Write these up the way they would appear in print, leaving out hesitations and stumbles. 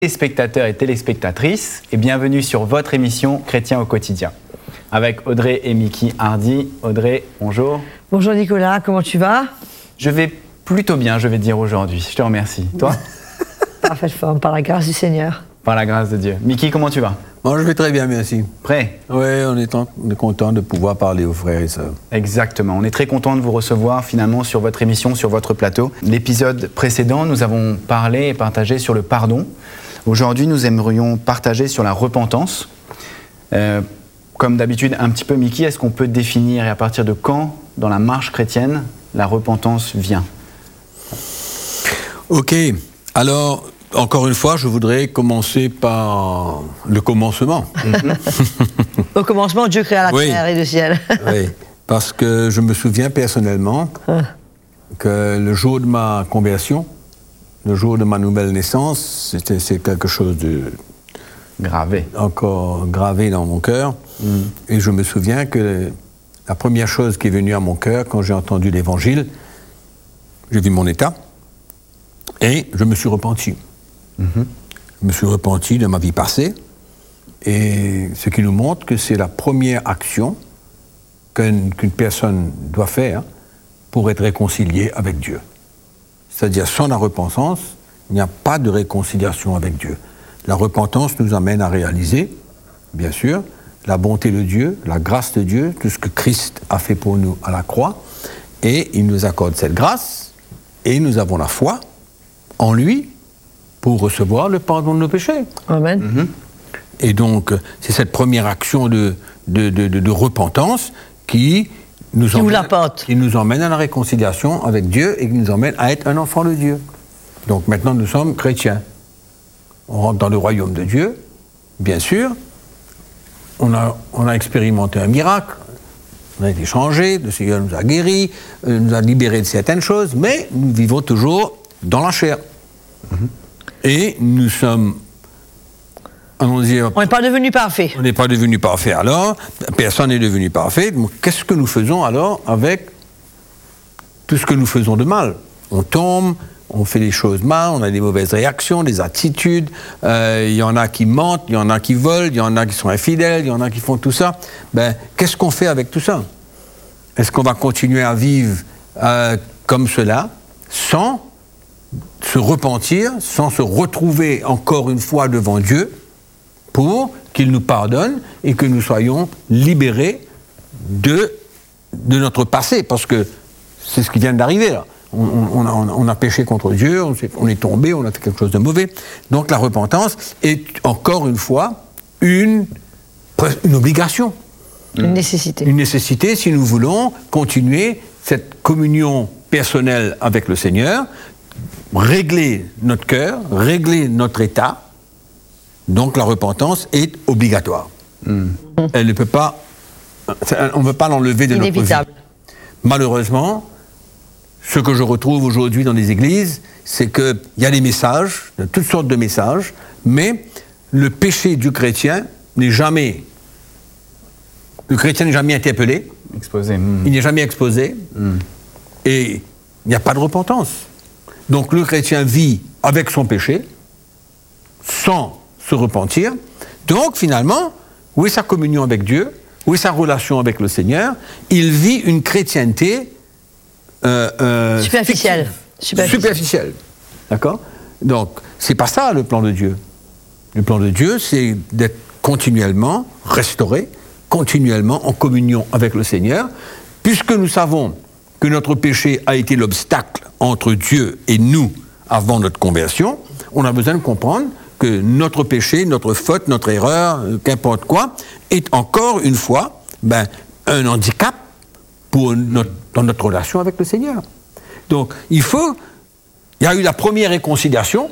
Spectateurs et téléspectatrices, et bienvenue sur votre émission Chrétien au quotidien. Avec Audrey et Mickey Hardy. Audrey, bonjour. Bonjour Nicolas, comment tu vas? Je vais plutôt bien, je vais te dire aujourd'hui. Je te remercie. Toi? Parfaite forme, par la grâce du Seigneur. Par la grâce de Dieu. Mickey, comment tu vas? Moi, je vais très bien, merci. Prêt? Oui, on est content de pouvoir parler aux frères et sœurs. Exactement. On est très content de vous recevoir finalement sur votre émission, sur votre plateau. L'épisode précédent, nous avons parlé et partagé sur le pardon. Aujourd'hui, nous aimerions partager sur la repentance. Comme d'habitude, un petit peu, Mickey, est-ce qu'on peut définir et à partir de quand, dans la marche chrétienne, la repentance vient? Ok, alors, encore une fois, je voudrais commencer par le commencement. Au commencement, Dieu créa la terre et le ciel. Oui, parce que je me souviens personnellement que le jour de ma conversion, le jour de ma nouvelle naissance, c'est quelque chose de encore gravé dans mon cœur. Et je me souviens que la première chose qui est venue à mon cœur quand j'ai entendu l'Évangile, j'ai vu mon état et je me suis repenti. Je me suis repenti de ma vie passée, et ce qui nous montre que c'est la première action qu'une personne doit faire pour être réconciliée avec Dieu. C'est-à-dire, sans la repentance, il n'y a pas de réconciliation avec Dieu. La repentance nous amène à réaliser, bien sûr, la bonté de Dieu, la grâce de Dieu, tout ce que Christ a fait pour nous à la croix, et il nous accorde cette grâce, et nous avons la foi en lui pour recevoir le pardon de nos péchés. Amen. Et donc, c'est cette première action de repentance qui nous emmène à la réconciliation avec Dieu et qui nous emmène à être un enfant de Dieu. Donc maintenant, nous sommes chrétiens. On rentre dans le royaume de Dieu, bien sûr. On a expérimenté un miracle, on a été changé, le Seigneur nous a guéris, nous a libérés de certaines choses, mais nous vivons toujours dans la chair. Et nous sommes... On n'est pas devenu parfait. On n'est pas devenu parfait alors, personne n'est devenu parfait. Donc, qu'est-ce que nous faisons alors avec tout ce que nous faisons de mal? On tombe, on fait des choses mal, on a des mauvaises réactions, des attitudes, il y en a qui mentent, il y en a qui volent, il y en a qui sont infidèles, il y en a qui font tout ça. Ben, qu'est-ce qu'on fait avec tout ça? Est-ce qu'on va continuer à vivre comme cela, sans se repentir, sans se retrouver encore une fois devant Dieu, pour qu'il nous pardonne et que nous soyons libérés de notre passé, parce que c'est ce qui vient d'arriver là. On a péché contre Dieu, on est tombé, on a fait quelque chose de mauvais. Donc la repentance est encore une fois une obligation. Une nécessité. Une nécessité si nous voulons continuer cette communion personnelle avec le Seigneur, régler notre cœur, régler notre état. Donc la repentance est obligatoire. Elle ne peut pas, on ne peut pas l'enlever de notre vie. Malheureusement, ce que je retrouve aujourd'hui dans les églises, c'est qu'il y a des messages, toutes sortes de messages, mais le péché du chrétien n'est jamais... Le chrétien n'est jamais interpellé. Exposé. Il n'est jamais exposé. Et il n'y a pas de repentance. Donc le chrétien vit avec son péché, sans se repentir. Donc finalement, où est sa communion avec Dieu? Où est sa relation avec le Seigneur? Il vit une chrétienté superficielle. Superficielle. D'accord? Donc, c'est pas ça le plan de Dieu. Le plan de Dieu, c'est d'être continuellement restauré, continuellement en communion avec le Seigneur, puisque nous savons que notre péché a été l'obstacle entre Dieu et nous avant notre conversion. On a besoin de comprendre que notre péché, notre faute, notre erreur, qu'importe quoi, est encore une fois un handicap dans notre relation avec le Seigneur. Donc, il y a eu la première réconciliation,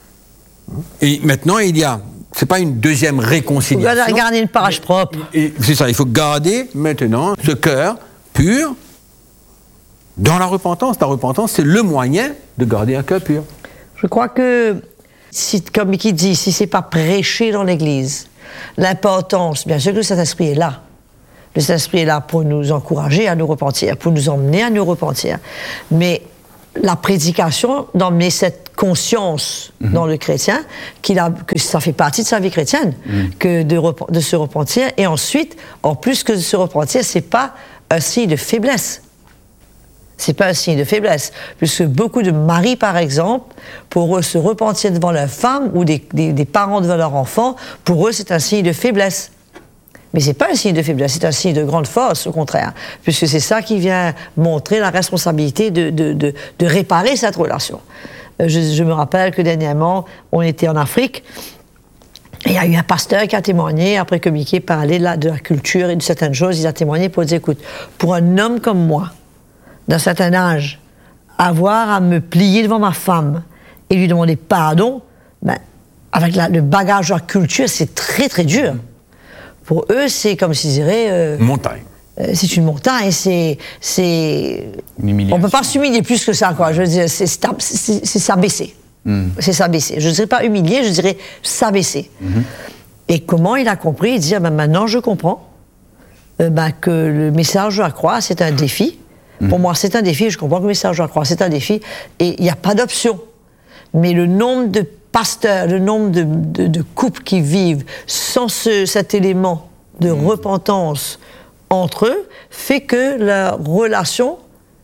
et maintenant c'est pas une deuxième réconciliation. Il faut garder une page propre. C'est ça, il faut garder maintenant ce cœur pur dans la repentance. La repentance, c'est le moyen de garder un cœur pur. Je crois que, comme Mickey dit, si c'est pas prêché dans l'Église, l'importance, bien sûr que le Saint-Esprit est là. Le Saint-Esprit est là pour nous encourager à nous repentir, pour nous emmener à nous repentir. Mais la prédication, d'emmener cette conscience dans le chrétien que ça fait partie de sa vie chrétienne, que de se repentir. Et ensuite, en plus que de se repentir, c'est pas un signe de faiblesse. C'est pas un signe de faiblesse. Puisque beaucoup de maris, par exemple, pour eux, se repentir devant leur femme ou des parents devant leur enfant, pour eux, c'est un signe de faiblesse. Mais c'est pas un signe de faiblesse, c'est un signe de grande force, au contraire. Puisque c'est ça qui vient montrer la responsabilité de réparer cette relation. Je me rappelle que dernièrement, on était en Afrique, et il y a eu un pasteur qui a témoigné, après que Mickey parlait de la culture et de certaines choses, il a témoigné pour dire, écoute, pour un homme comme moi, d'un certain âge, avoir à me plier devant ma femme et lui demander pardon, ben, avec le bagage de la culture, c'est très très dur. Pour eux, c'est comme s'ils diraient... montagne. C'est une montagne, c'est une humiliation. On ne peut pas s'humilier plus que ça, quoi. Je veux dire, c'est s'abaisser. C'est s'abaisser. Je ne dirais pas humilier, je dirais s'abaisser. Et comment il a compris? Il dit, ben, maintenant je comprends que le message de la croix, c'est un défi. Pour moi, c'est un défi, je comprends que le message de la croix, c'est un défi, et il n'y a pas d'option. Mais le nombre de pasteurs, le nombre de couples qui vivent sans cet élément de repentance entre eux, fait que la relation,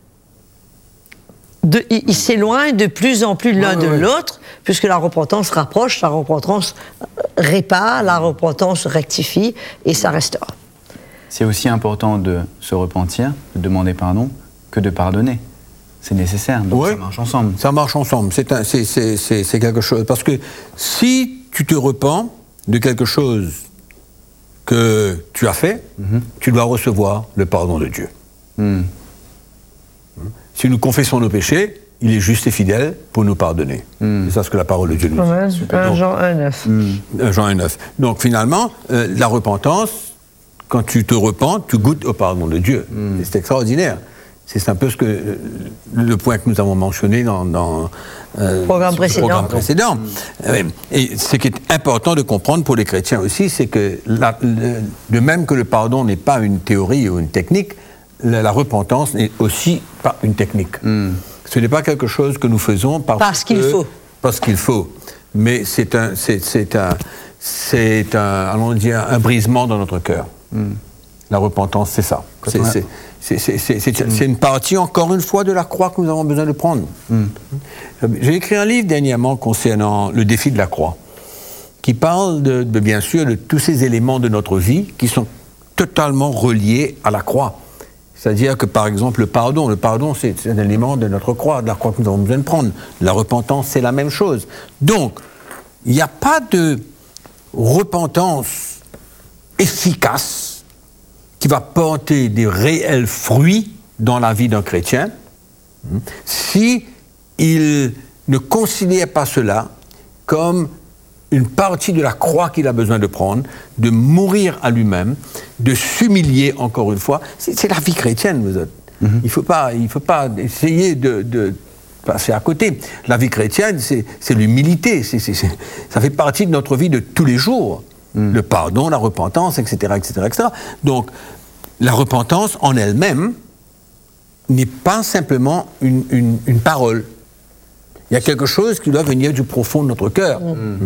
ils s'éloignent de plus en plus l'un de l'autre, puisque la repentance rapproche, la repentance répare, la repentance rectifie, et ça restaure. C'est aussi important de se repentir, de demander pardon, que de pardonner. C'est nécessaire, donc ça marche ensemble. Ça marche ensemble, c'est quelque chose. Parce que si tu te repens de quelque chose que tu as fait, tu dois recevoir le pardon de Dieu. Si nous confessons nos péchés, il est juste et fidèle pour nous pardonner. C'est ça ce que la parole de Dieu nous dit. 1 Jean 1,9. Jean 1,9. Donc finalement, la repentance, quand tu te repens, tu goûtes au pardon de Dieu. C'est extraordinaire. C'est un peu le point que nous avons mentionné dans le programme précédent. Et ce qui est important de comprendre pour les chrétiens aussi, c'est que de même que le pardon n'est pas une théorie ou une technique, la repentance n'est aussi pas une technique. Ce n'est pas quelque chose que nous faisons parce qu'il faut. Parce qu'il faut. Mais c'est allons dire, un brisement dans notre cœur. La repentance, c'est ça. C'est une partie, encore une fois, de la croix que nous avons besoin de prendre. J'ai écrit un livre dernièrement concernant le défi de la croix, qui parle bien sûr de tous ces éléments de notre vie qui sont totalement reliés à la croix. C'est-à-dire que, par exemple, le pardon, c'est un élément de notre croix, de la croix que nous avons besoin de prendre. La repentance, c'est la même chose. Donc, il n'y a pas de repentance efficace qui va porter des réels fruits dans la vie d'un chrétien si il ne considère pas cela comme une partie de la croix qu'il a besoin de prendre, de mourir à lui-même, de s'humilier encore une fois. C'est la vie chrétienne, vous êtes. Il ne faut pas essayer de passer à côté. La vie chrétienne, c'est l'humilité. Ça fait partie de notre vie de tous les jours. Le pardon, la repentance, etc., etc., etc. Donc, la repentance en elle-même n'est pas simplement une parole. Il y a quelque chose qui doit venir du profond de notre cœur.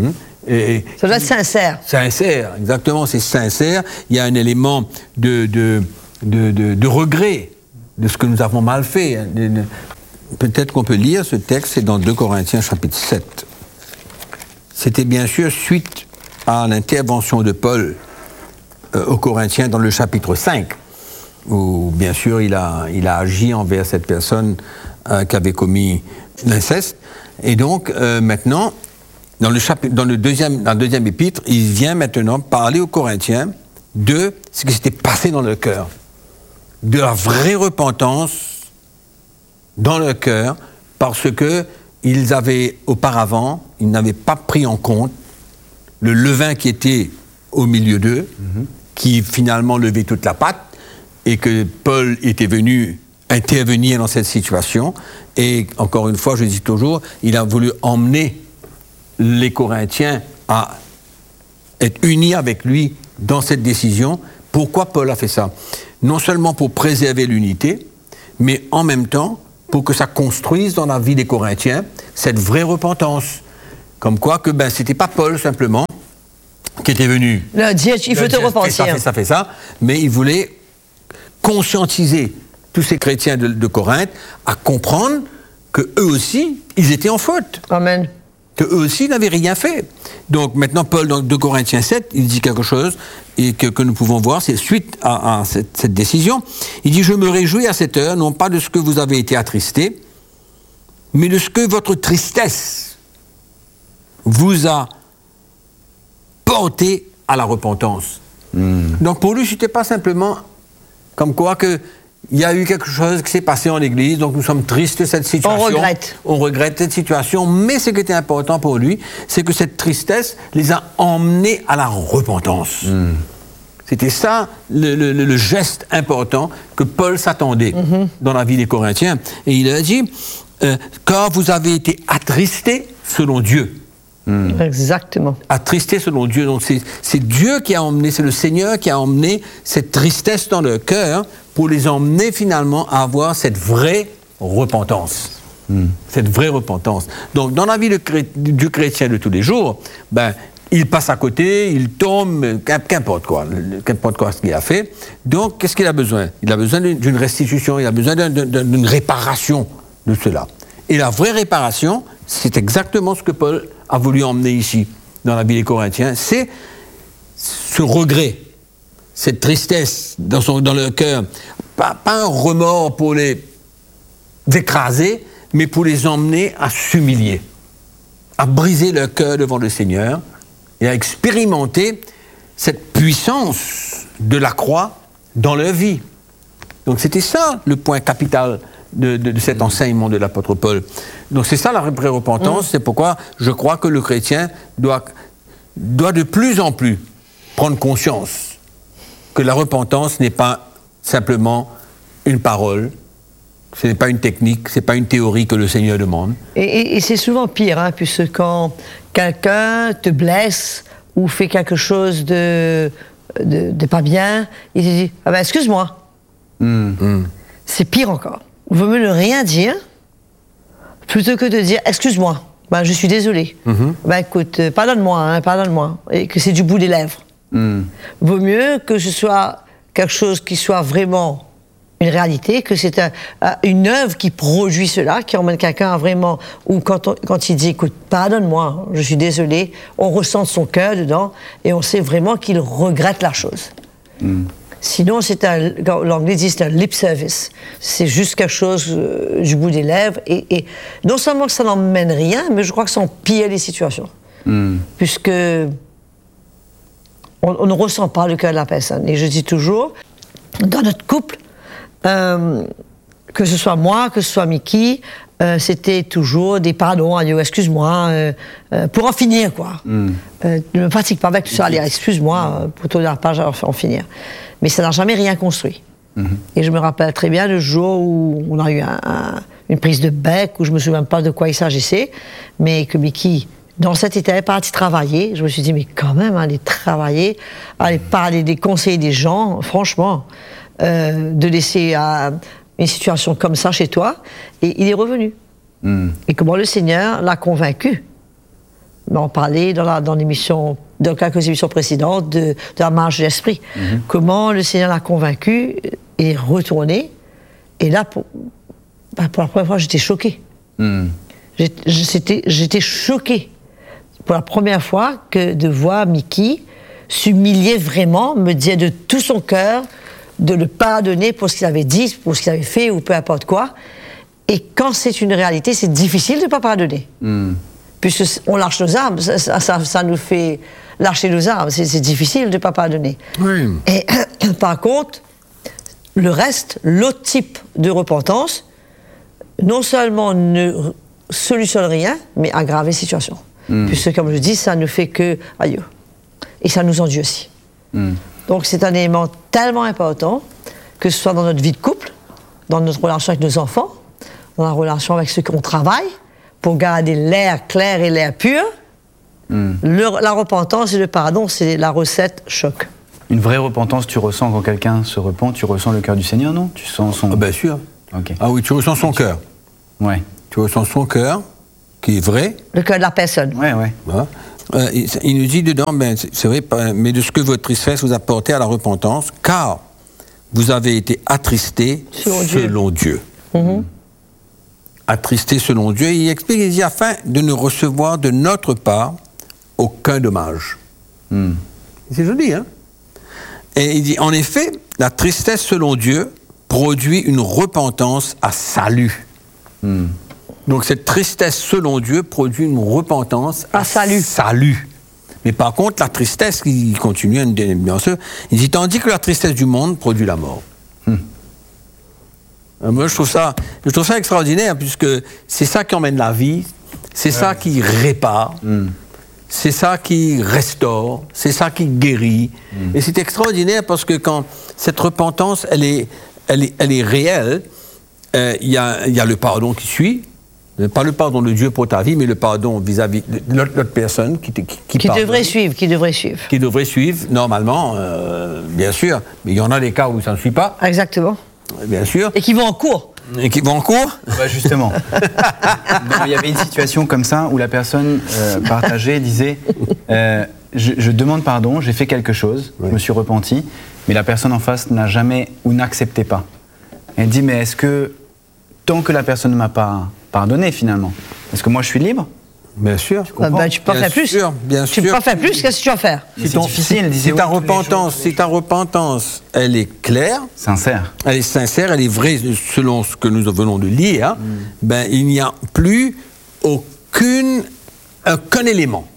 Ça doit être sincère. Sincère, exactement, c'est sincère. Il y a un élément de regret de ce que nous avons mal fait. Peut-être qu'on peut lire ce texte, c'est dans 2 Corinthiens chapitre 7. C'était bien sûr suite à l'intervention de Paul aux Corinthiens dans le chapitre 5, où bien sûr il a agi envers cette personne qui avait commis l'inceste. Et donc maintenant, dans la deuxième épître, il vient maintenant parler aux Corinthiens de ce qui s'était passé dans leur cœur, de la vraie repentance dans leur cœur, parce que ils avaient auparavant, ils n'avaient pas pris en compte le levain qui était au milieu d'eux, qui finalement levait toute la patte, et que Paul était venu intervenir dans cette situation. Et encore une fois, je dis toujours, il a voulu emmener les Corinthiens à être unis avec lui dans cette décision. Pourquoi Paul a fait ça? Non seulement pour préserver l'unité, mais en même temps pour que ça construise dans la vie des Corinthiens cette vraie repentance. Comme quoi que c'était pas Paul simplement qui était venu. Là, dire, il faut te repentir. Ça fait ça, mais il voulait conscientiser tous ces chrétiens de Corinthe à comprendre que eux aussi, ils étaient en faute. Amen. Que eux aussi n'avaient rien fait. Donc maintenant, Paul, dans 2 Corinthiens 7, il dit quelque chose et que nous pouvons voir, c'est suite à cette décision. Il dit, je me réjouis à cette heure, non pas de ce que vous avez été attristés, mais de ce que votre tristesse vous a porté à la repentance. Donc pour lui, ce n'était pas simplement comme quoi que il y a eu quelque chose qui s'est passé en l'Église, donc nous sommes tristes de cette situation. On regrette cette situation, mais ce qui était important pour lui, c'est que cette tristesse les a emmenés à la repentance. C'était ça le geste important que Paul s'attendait dans la vie des Corinthiens. Et il a dit, car vous avez été attristés selon Dieu. Exactement. Attristés selon Dieu. Donc c'est Dieu qui a emmené, c'est le Seigneur qui a emmené cette tristesse dans leur cœur pour les emmener finalement à avoir cette vraie repentance. Cette vraie repentance. Donc dans la vie du chrétien de tous les jours, il passe à côté, il tombe, qu'importe quoi ce qu'il a fait. Donc qu'est-ce qu'il a besoin? Il a besoin d'une restitution, il a besoin d'une réparation de cela. Et la vraie réparation, c'est exactement ce que Paul a voulu emmener ici, dans la vie des Corinthiens, c'est ce regret, cette tristesse dans leur cœur, pas un remords pour les écraser, mais pour les emmener à s'humilier, à briser leur cœur devant le Seigneur et à expérimenter cette puissance de la croix dans leur vie. Donc c'était ça le point capital de cet enseignement de l'apôtre Paul. Donc c'est ça la vraie repentance, c'est pourquoi je crois que le chrétien doit de plus en plus prendre conscience que la repentance n'est pas simplement une parole, ce n'est pas une technique, ce n'est pas une théorie que le Seigneur demande. Et c'est souvent pire, puisque quand quelqu'un te blesse ou fait quelque chose de pas bien, il te dit « excuse-moi ». C'est pire encore. Il vaut mieux ne rien dire plutôt que de dire « excuse-moi, je suis désolé, écoute, pardonne-moi, pardonne-moi », et que c'est du bout des lèvres. Vaut mieux que ce soit quelque chose qui soit vraiment une réalité, que c'est une œuvre qui produit cela, qui emmène quelqu'un à vraiment, ou quand il dit « écoute, pardonne-moi, je suis désolé », on ressent son cœur dedans et on sait vraiment qu'il regrette la chose. Sinon, l'anglais dit c'est un lip service. C'est juste quelque chose du bout des lèvres. Et non seulement que ça n'emmène rien, mais je crois que ça empire les situations. Puisque on ne ressent pas le cœur de la personne. Et je dis toujours, dans notre couple, que ce soit moi, que ce soit Mickey, c'était toujours des pardons, excuse-moi, pour en finir, quoi. Ne me fatigue pas avec tout ça, allez, excuse-moi, pour tourner la page, en finir. Mais ça n'a jamais rien construit. Et je me rappelle très bien le jour où on a eu une prise de bec, où je me souviens pas de quoi il s'agissait, mais que Mickey, dans cet état, est parti travailler. Je me suis dit, mais quand même, aller travailler, aller parler des conseils des gens, franchement, de laisser une situation comme ça chez toi, et il est revenu. Et comment le Seigneur l'a convaincu. On parlait dans l'émission, dans quelques émissions précédentes de la marche de l'esprit. Comment le Seigneur l'a convaincu et est retourné. Et là, pour la première fois, j'étais choquée. J'étais choquée pour la première fois de voir Mickey s'humilier vraiment, me dire de tout son cœur de le pardonner pour ce qu'il avait dit, pour ce qu'il avait fait ou peu importe quoi. Et quand c'est une réalité, c'est difficile de ne pas pardonner. Puisqu'on lâche nos armes, ça nous fait lâcher nos armes. C'est difficile de ne pas pardonner. Oui. Et par contre, le reste, l'autre type de repentance, non seulement ne solutionne rien, mais aggrave les situations. Puisque, comme je dis, ça ne fait que aïe. Et ça nous endurcit. Donc c'est un élément tellement important, que ce soit dans notre vie de couple, dans notre relation avec nos enfants, dans la relation avec ceux qu'on travaille, pour garder l'air clair et l'air pur. La repentance et le pardon, c'est la recette choc. Une vraie repentance, tu ressens quand quelqu'un se repent, tu ressens le cœur du Seigneur, non? Tu sens son... Bien sûr. Okay. Ah oui, tu ressens son cœur. Ouais. Tu ressens son cœur, qui est vrai. Le cœur de la personne. Ouais, ouais. Voilà. Il nous dit dedans, c'est vrai, mais de ce que votre tristesse vous a porté à la repentance, car vous avez été attristés selon Dieu. Attristés selon Dieu. Il explique, il dit, afin de ne recevoir de notre part aucun dommage. C'est joli, hein? Et il dit, en effet, la tristesse selon Dieu produit une repentance à salut. Donc cette tristesse selon Dieu produit une repentance à salut. Mais par contre, la tristesse, il continue, bien sûr, il dit, tandis que la tristesse du monde produit la mort. Moi, je trouve ça extraordinaire, puisque c'est ça qui emmène la vie, c'est ça qui répare, c'est ça qui restaure, c'est ça qui guérit. Et c'est extraordinaire parce que quand cette repentance, elle est réelle, il y a le pardon qui suit, pas le pardon de Dieu pour ta vie, mais le pardon vis-à-vis de l'autre personne qui devrait suivre. Qui devrait suivre, normalement, bien sûr. Mais il y en a des cas où ça ne suit pas. Exactement. Bien sûr. Et qui vont en cours. Bah justement. Non, il y avait une situation comme ça où la personne partageait, disait je demande pardon, j'ai fait quelque chose, je me suis repenti, mais la personne en face n'a jamais ou n'acceptait pas. Elle dit, mais est-ce que tant que la personne ne m'a pas pardonné finalement, est-ce que moi je suis libre? Bien sûr. Tu peux pas faire plus. Bien sûr. Tu peux pas faire plus, qu'est-ce que tu vas faire? C'est difficile, elle disait, si ta repentance, elle est claire, sincère, elle est vraie selon ce que nous venons de lire, ben il n'y a plus aucun élément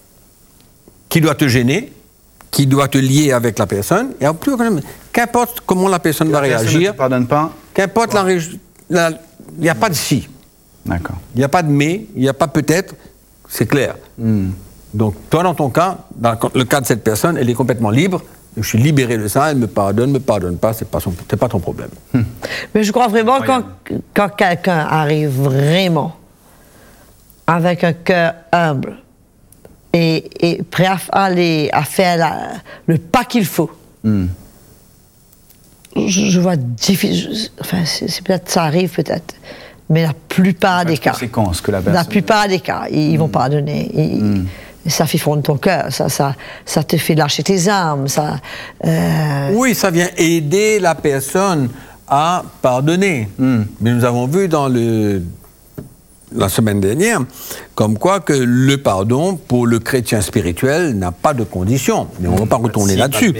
qui doit te gêner, qui doit te lier avec la personne. Il n'y a plus aucun élément. Qu'importe comment la personne va réagir. Ne te pardonne pas. Qu'importe il n'y a pas de si. D'accord. Il n'y a pas de mais, il n'y a pas peut-être, c'est clair. Donc, toi, dans ton cas, dans le cas de cette personne, elle est complètement libre. Je suis libéré de ça, elle me pardonne pas, c'est pas ton problème. Mais je crois vraiment quand quelqu'un arrive vraiment avec un cœur humble et prêt à faire le pas qu'il faut, je vois difficile. Enfin, c'est peut-être ça arrive peut-être. Mais la plupart des cas, ils vont pardonner. Ça fait fondre ton cœur, ça te fait lâcher tes armes. Oui, ça vient aider la personne à pardonner. Mais nous avons vu dans la semaine dernière, comme quoi que le pardon, pour le chrétien spirituel, n'a pas de condition. Mais on ne va pas retourner là-dessus.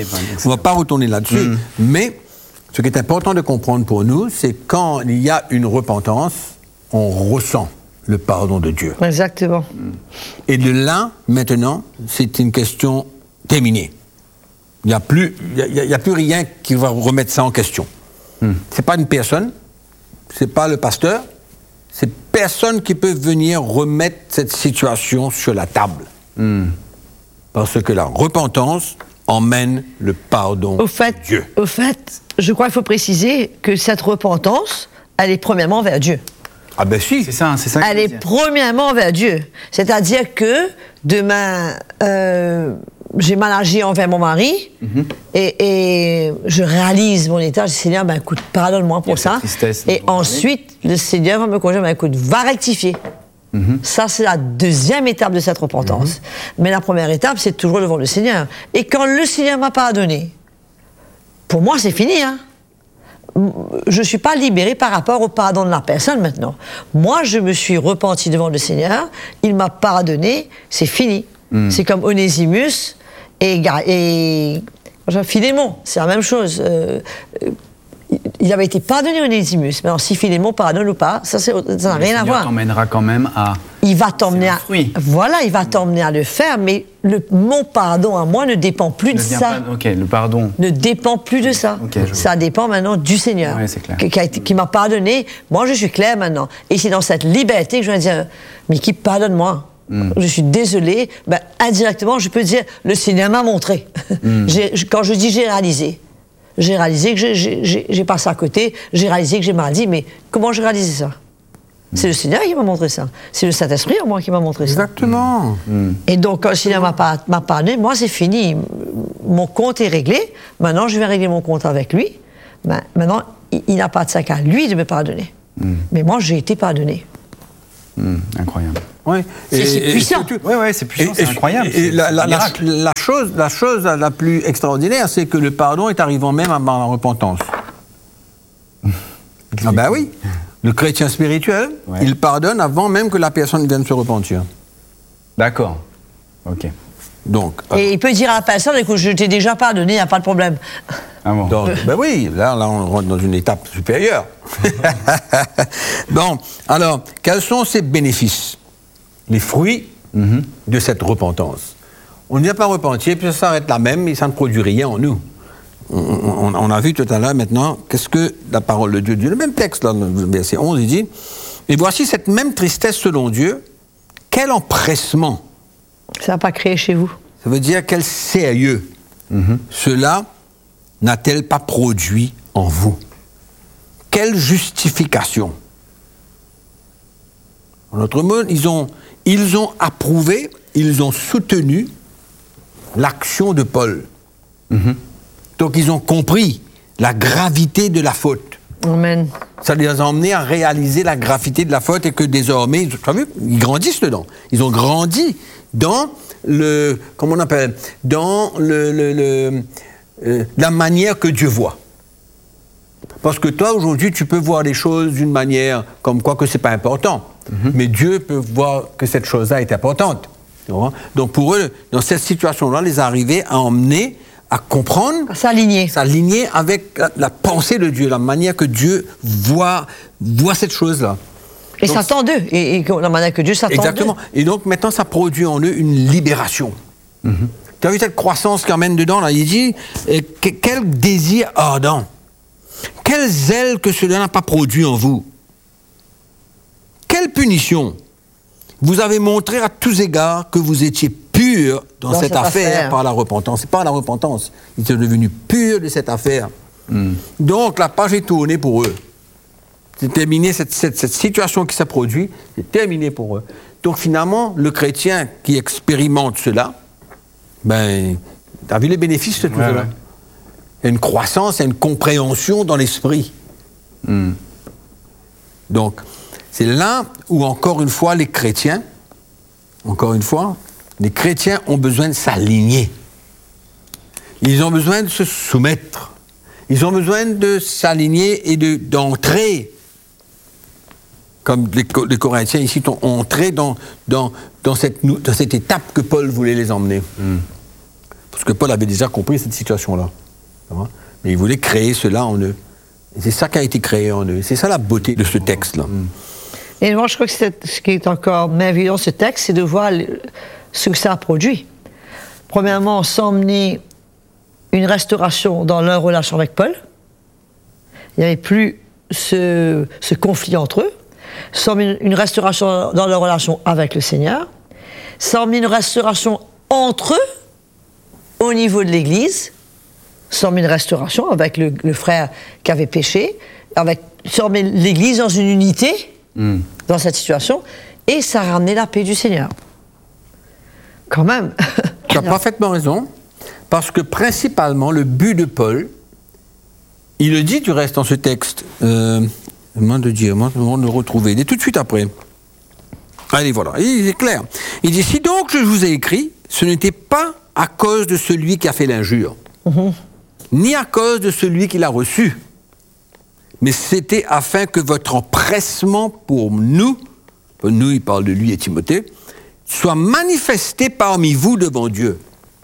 Mais ce qui est important de comprendre pour nous, c'est quand il y a une repentance, on ressent le pardon de Dieu. Exactement. Et de là, maintenant, c'est une question terminée. Il n'y a plus rien qui va remettre ça en question. C'est pas une personne, c'est pas le pasteur, c'est personne qui peut venir remettre cette situation sur la table. Parce que la repentance emmène le pardon de Dieu. Au fait, je crois qu'il faut préciser que cette repentance, elle est premièrement vers Dieu. Ah ben si. C'est ça. Elle est premièrement vers Dieu. C'est-à-dire que demain, j'ai mal agi envers mon mari et je réalise mon état. Je dis, Seigneur, écoute, pardonne-moi pour ça. Et ensuite, le Seigneur va me conduire, écoute, va rectifier. Ça, c'est la deuxième étape de cette repentance. Mais la première étape, c'est toujours devant le Seigneur. Et quand le Seigneur m'a pardonné, pour moi, c'est fini. Je ne suis pas libéré par rapport au pardon de la personne maintenant. Moi, je me suis repenti devant le Seigneur, il m'a pardonné, c'est fini. C'est comme Onésimus et Philémon, c'est la même chose. Il avait été pardonné Onésimus. Maintenant, si Philémon pardonne ou pas, ça n'a rien à voir. Il t'emmènera quand même à... Il va t'emmener à... Voilà, il va t'emmener à le faire, mais mon pardon à moi ne dépend plus de ça. Le pardon... Ne dépend plus de ça. Ça dépend maintenant du Seigneur, qui m'a pardonné. Moi, je suis clair maintenant. Et c'est dans cette liberté que je vais dire, mais qui pardonne-moi. Je suis désolé. Indirectement, je peux dire, le Seigneur m'a montré. Quand je dis j'ai réalisé que j'ai passé à côté, j'ai réalisé que j'ai mal dit, mais comment j'ai réalisé ça? C'est le Seigneur qui m'a montré ça. C'est le Saint-Esprit en moi qui m'a montré ça. Exactement. Et donc, quand le Seigneur m'a pardonné, moi, c'est fini. Mon compte est réglé. Maintenant, je vais régler mon compte avec lui. Maintenant, il n'a pas de sac à lui de me pardonner. Mais moi, j'ai été pardonné. Incroyable. Ouais. C'est puissant. Oui, c'est puissant, c'est incroyable. Et c'est un miracle. la chose la plus extraordinaire, c'est que le pardon est arrivant même avant la repentance. Ah ben oui. Le chrétien spirituel, il pardonne avant même que la personne vienne se repentir. D'accord. Ok. Donc, Et il peut dire à la personne, écoute, je t'ai déjà pardonné, il n'y a pas de problème. Ah bon. donc, ben oui, là on rentre dans une étape supérieure. Bon, alors, quels sont ces bénéfices? Les fruits de cette repentance. On ne vient pas repentir, puis ça s'arrête là même, et ça ne produit rien en nous. On a vu tout à l'heure maintenant, qu'est-ce que la parole de Dieu dit. Le même texte, là, le verset 11, il dit, « Et voici cette même tristesse selon Dieu, quel empressement !» Ça n'a pas créé chez vous. Ça veut dire quel sérieux cela n'a-t-elle pas produit en vous? Quelle justification? En d'autres mots, ils ont approuvé, ils ont soutenu l'action de Paul. Donc ils ont compris la gravité de la faute. Amen. Ça les a emmenés à réaliser la gravité de la faute et que désormais, tu as vu, ils grandissent dedans. Ils ont grandi dans le, comment on appelle, dans la manière que Dieu voit. Parce que toi, aujourd'hui, tu peux voir les choses d'une manière comme quoi que c'est pas important. Mais Dieu peut voir que cette chose-là est importante. Donc pour eux, dans cette situation-là, les arriver à emmener, à comprendre, À s'aligner. s'aligner avec la pensée de Dieu, la manière que Dieu voit cette chose-là. Et Donc, s'attend d'eux. Et la manière que Dieu s'attend d'eux. exactement. Et donc maintenant, ça produit en eux une libération. Tu as vu cette croissance qui emmène dedans, là? Il dit, quel désir ardent, quel zèle que cela n'a pas produit en vous. Quelle punition. Vous avez montré à tous égards que vous étiez pur dans cette affaire par la repentance. C'est par la repentance. Ils sont devenus purs de cette affaire. Donc la page est tournée pour eux. C'est terminé, cette situation qui s'est produite, c'est terminé pour eux. Donc finalement, le chrétien qui expérimente cela, ben, tu as vu les bénéfices de tout cela. Ouais. Il y a une croissance, il y a une compréhension dans l'esprit. Donc, c'est là où, encore une fois, les chrétiens ont besoin de s'aligner. Ils ont besoin de se soumettre. Ils ont besoin de s'aligner et d'entrer, comme les Corinthiens ici ont entré dans cette étape que Paul voulait les emmener. Parce que Paul avait déjà compris cette situation-là. Mais il voulait créer cela en eux. Et c'est ça qui a été créé en eux. C'est ça la beauté de ce texte-là. Et moi, je crois que ce qui est encore merveilleux dans ce texte, c'est de voir ce que ça a produit. Premièrement, s'emmener une restauration dans leur relation avec Paul. Il n'y avait plus ce conflit entre eux. S'emmener une restauration dans leur relation avec le Seigneur. S'emmener une restauration entre eux, au niveau de l'Église. S'emmener une restauration avec le frère qui avait péché. S'emmener l'Église dans une unité. Dans cette situation, et ça a ramené la paix du Seigneur. Quand même. Tu as parfaitement raison, parce que principalement, le but de Paul, il le dit du reste dans ce texte, comment de dire, on le retrouver, il est tout de suite après. Allez, voilà, il est clair. Il dit, si donc je vous ai écrit, ce n'était pas à cause de celui qui a fait l'injure, ni à cause de celui qui l'a reçu, mais c'était afin que votre empressement pour nous, il parle de lui et Timothée, soit manifesté parmi vous devant Dieu.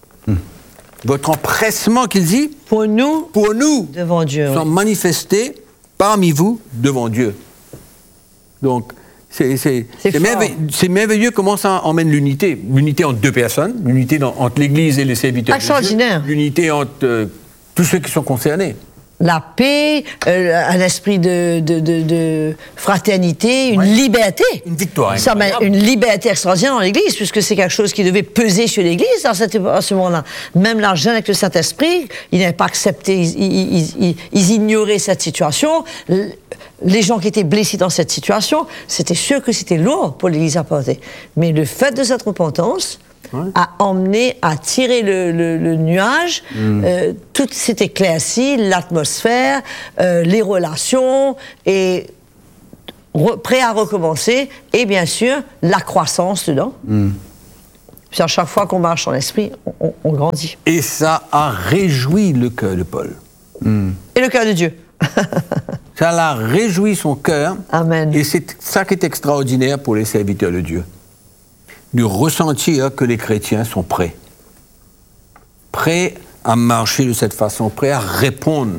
Votre empressement, qu'il dit, pour nous, devant Dieu, soit manifesté parmi vous devant Dieu. Donc, c'est merveilleux comment ça emmène l'unité. L'unité entre deux personnes, l'unité entre l'Église et les serviteurs de Dieu, l'unité entre tous ceux qui sont concernés. La paix, un esprit de fraternité, une liberté. Une victoire. Ça met une liberté extraordinaire dans l'Église, puisque c'est quelque chose qui devait peser sur l'Église à ce moment-là. Même la jeune avec le Saint-Esprit, ils n'avaient pas accepté, ils ignoraient cette situation. Les gens qui étaient blessés dans cette situation, c'était sûr que c'était lourd pour l'Église à porter. Mais le fait de cette repentance a emmené à tirer le nuage, tout s'est éclairci, l'atmosphère, les relations, et prêt à recommencer, et bien sûr, la croissance dedans. Puis à chaque fois qu'on marche dans l'esprit, on grandit. Et ça a réjoui le cœur de Paul. Et le cœur de Dieu. Ça l'a réjoui son cœur. Amen. Et c'est ça qui est extraordinaire pour les serviteurs de Dieu. De ressentir que les chrétiens sont prêts. Prêts à marcher de cette façon, prêts à répondre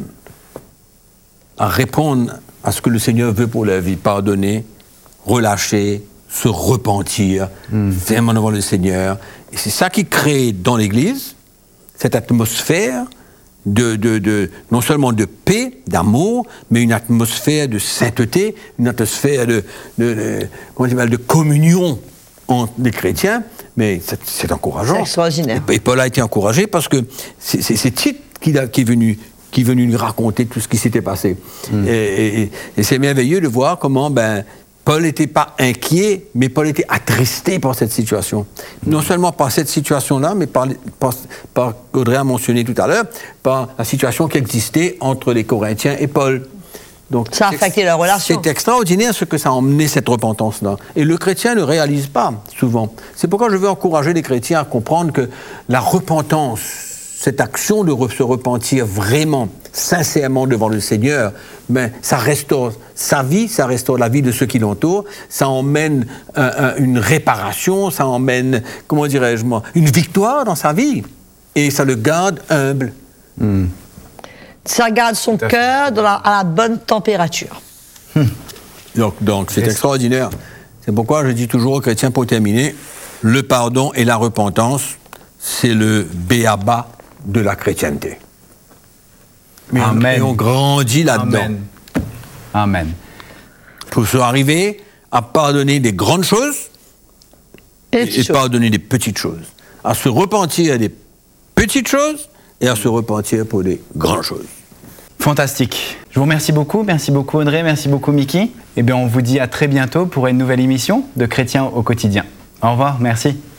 à ce que le Seigneur veut pour leur vie. Pardonner, relâcher, se repentir, fermement devant le Seigneur. Et c'est ça qui crée dans l'Église cette atmosphère non seulement de paix, d'amour, mais une atmosphère de sainteté, une atmosphère de communion entre les chrétiens. Mais c'est encourageant. C'est extraordinaire. Et Paul a été encouragé parce que c'est Tite qui est venu lui raconter tout ce qui s'était passé. Et c'est merveilleux de voir comment Paul n'était pas inquiet, mais Paul était attristé par cette situation. Non seulement par cette situation-là, mais par Audrey a mentionné tout à l'heure, par la situation qui existait entre les Corinthiens et Paul. Donc, ça a affecté leur relation. C'est extraordinaire ce que ça a emmené, cette repentance-là. Et le chrétien ne réalise pas, souvent. C'est pourquoi je veux encourager les chrétiens à comprendre que la repentance, cette action de se repentir vraiment, sincèrement devant le Seigneur, ça restaure sa vie, ça restaure la vie de ceux qui l'entourent, ça emmène une réparation, ça emmène, comment dirais-je moi, une victoire dans sa vie. Et ça le garde humble. Ça garde son cœur à la bonne température. Donc c'est extraordinaire. C'est pourquoi je dis toujours aux chrétiens, pour terminer, le pardon et la repentance, c'est le b.a.-ba de la chrétienté. Amen. Et on grandit là-dedans. Amen. Pour se arriver à pardonner des grandes choses et pardonner des petites choses. À se repentir des petites choses et à se repentir pour des grandes choses. Fantastique. Je vous remercie beaucoup. Merci beaucoup Audrey, merci beaucoup Mickey. Eh bien, on vous dit à très bientôt pour une nouvelle émission de Chrétiens au quotidien. Au revoir, merci.